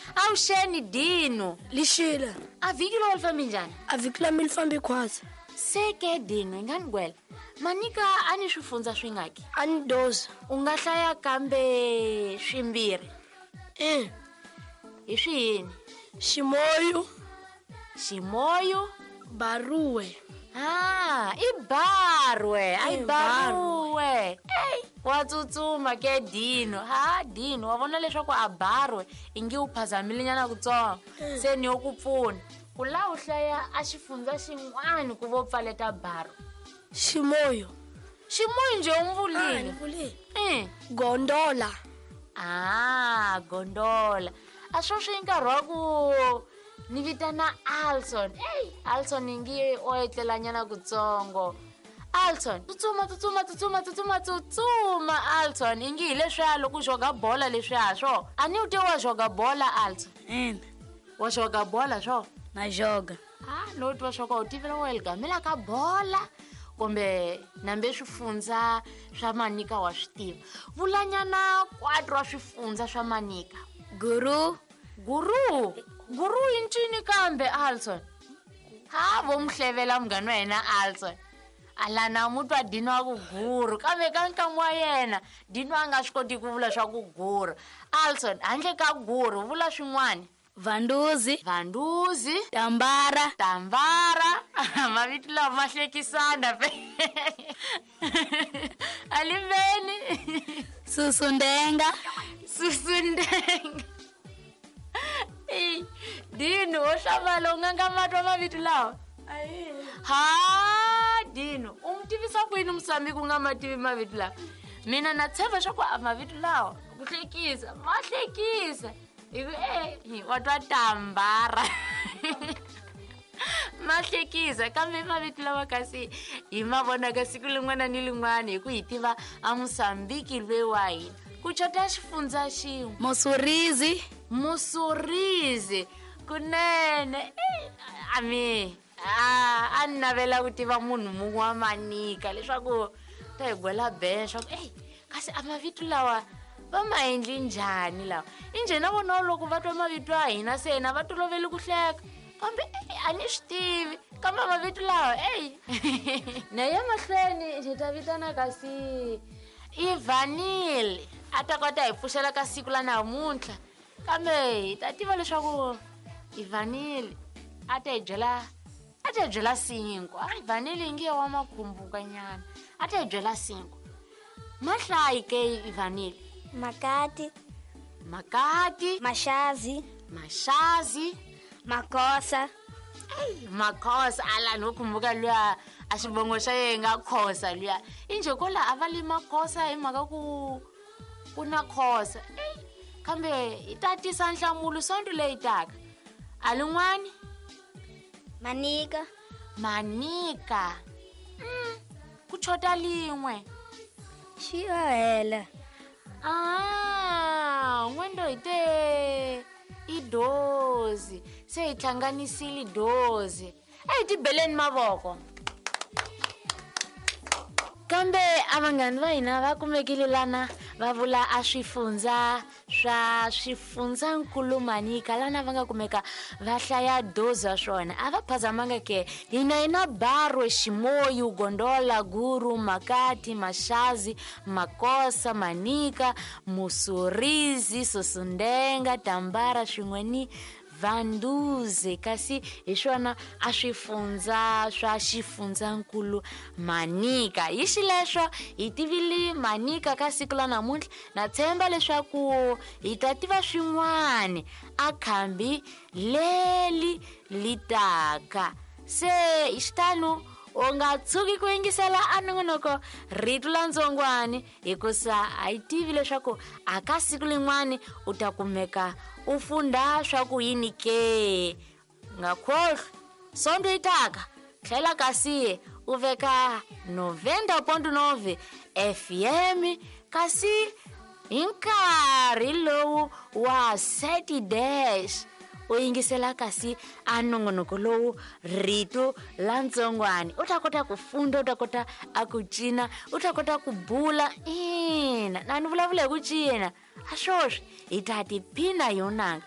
Awusheni Dino. Lishila. Aviki lo fambi njani? Aviki lami lifambe khwaza. Seke Dino nganigwela. Manika ani swifunza swingaki? Ani doza. U nga hlaya kambe swimbirhi. Hi swiyini? Ximoyo, Ximoyo, Baruwe. Ibarwe, Baruwe. Wa tsutsuma ke Dino. Dino, wa vona leswaku a Barwe ingi u phazamile nyana kutsongo. Se ni yo ku pfuna. Ku la u hlaya a xifundza xin'wana ku vo pfaleta Barwe. Ximoyo. Ximoyo nje umvulile. Gondola. Gondola. A swo swi nkarhi wa ku ni vitana Alson. Alson ingi o etlelanyana kutsongo. Alson, tsutsuma Alson. Ingi leswiya loko joga bola leswiya swo. Ani u te wa joga bola Alson? Wa joga bola swo? Na joga. No twa swo ka u tivela wa eligamela ka bola. Kumbe nambe swifunza swa Manika wa switiva. Vulanyana 4 wa swifunza swa Manika. Guru incini kambe Alson? Vo mhlevela mngani wa yena Alson. Alana mutwa Dino wa ku guru kambe ka nkamu wa yena Dino a nga swi koti ku vula swa ku guru. Alson, handle ka guru vula swin'wana. Vanduzi, Tambara, mavito lawa ma hlekisana pe. Aliveni. Susundenga. Dino, o xavala u nga matwa mavito lawa? Dino, u mu tivisa ku yini Musami ku nga mativi mavito lawa? Mina na tshemba swa ku a mavito lawa ku hlekisa, ma hlekisa. Wa twa Tambara. Ma hlekisa kambe mavito lawa kasi hi ma vona ka siku lin'wana ni lin'wana hi ku hi tiva a Musambiki lwe wa hina. Ku chota xifundza xin'we. Musurizi kunene. A ni navela ku tiva munhu mun'we wa Manika leswaku ta hi gwela besha kasi a mavito lawa va ma endli njhani lawa. Inje na vona loko va twa mavito ya hina se na va tolovele ku hleka kambe a ni swi tivi kambe mavito lawa na ya mahlweni ni ta vitana kasi Ivanile a ta kota hi pfuxela ka siku la namuntlha kambe hi ta tiva leswaku Ivanile a ta hi byela sinkwa. Ivanile i nge wa makhumbuka nyana a ta hi byela sinkwa. Mahlayi ke Ivanile. Makati, Mashazi, Makosa. Makosa ala no kumbuka luya a xivongo xa yena Khosa luya. Inje kola a va li Makosa hi mhaka ku na Khosa. Kambe i ta tisa nhlamulo sonto leyi taka. A lin'wani? Manika. Ku chota lin'we. Xihela. N'wendo hi te Idozi. Se hi hlanganisile Dozi. Ti beleni mavoko. Kambe a vanghani va hina va kumekile lana va vula a swifunza swa swifundzankulu Manika lana va nga kumeka va hlaya doza swona. A va phazamanga ke hina Barwe, Ximoyo, Gondola, Guru, Makati, Mashazi, Makosa, Manika, Musurizi, Susundenga, Tambara swin'we ni Vanduzi kasi hi swona a swifunza swa xifundzankulu Manika. Hi xileswo hi tivile Manika ka siku la namuntlha na tshemba leswaku hi ta tiva swin'wana a khambi leli litaka. Se hi xitalo u nga tshuki ku yingisela a nongonoko rito lantsongwani hikusa a hi tivi leswaku a ka siku lin'wani u ta kumeka u funda swa ku yini ke. Nga khohlwi sonto yi taka tlhela kasi u veka 90.9 FM kasi hi nkarhi lowu wa Saturday u yingisela kasi a nongonoko lowu rito lantsongwani. U ta kota ku funda, u ta kota a ku cina, u ta kota ku bula. Na ni vulavula hi ku cina a swoswi hi ta tiphina yonanga.